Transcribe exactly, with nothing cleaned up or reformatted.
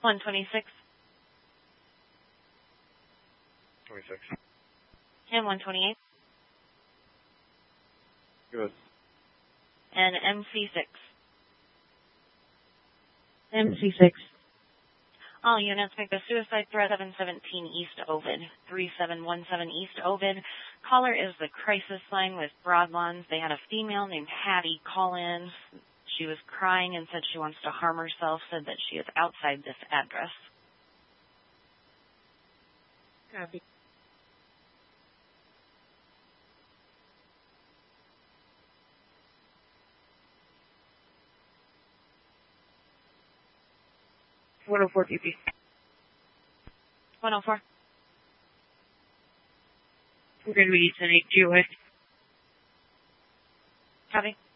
one twenty-six. twenty-six. And one twenty-eight. Good. And M C six. M C six. All units make the suicide threat seven seventeen East Ovid, three seven one seven East Ovid. Caller is the crisis line with Broadlawns. They had a female named Hattie call in. She was crying and said she wants to harm herself, said that she is outside this address. Copy. one oh four P P. one oh four. We're going to be ten eight G O A. Copy.